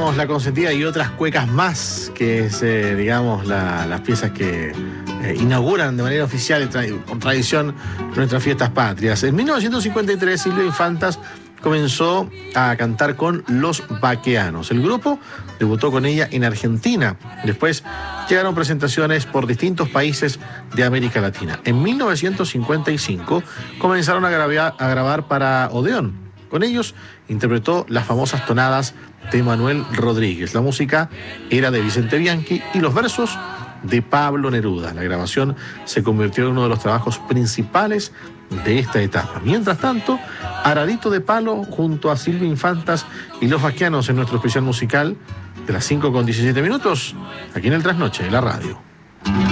escuchábamos La Consentida y otras cuecas más, que es, digamos, las piezas que inauguran de manera oficial y por tradición nuestras fiestas patrias. En 1953, Silvia Infantas comenzó a cantar con Los Baqueanos. El grupo debutó con ella en Argentina. Después llegaron presentaciones por distintos países de América Latina. En 1955 comenzaron a grabar para Odeón. Con ellos interpretó las famosas tonadas de Manuel Rodríguez. La música era de Vicente Bianchi y los versos de Pablo Neruda. La grabación se convirtió en uno de los trabajos principales de esta etapa. Mientras tanto, Aradito de Palo junto a Silvia Infantas y Los Baqueanos en nuestro especial musical de las 5:17, aquí en el Trasnoche de la radio.